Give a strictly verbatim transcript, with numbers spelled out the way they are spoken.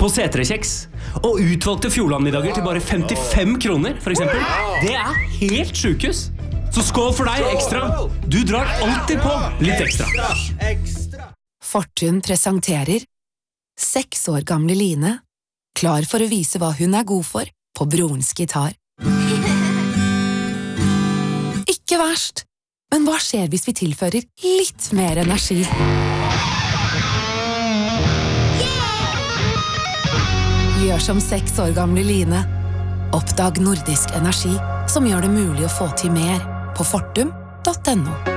på Setre-kjeks. Og utvalgte Fjordland-middager til bare femtifem kroner, for eksempel. Det er helt sjukehus. Så skål for deg, Ekstra. Du drar alltid på litt ekstra. Fortun presenterer seks år gamle Line, klar for å vise hva hun er god for på brorens gitar. Ikke verst, men hva skjer hvis vi tilfører litt mer energi? Gjør som seks år gamle Line. Oppdag nordisk energi som gjør det mulig å få til mer på fortum punktum no.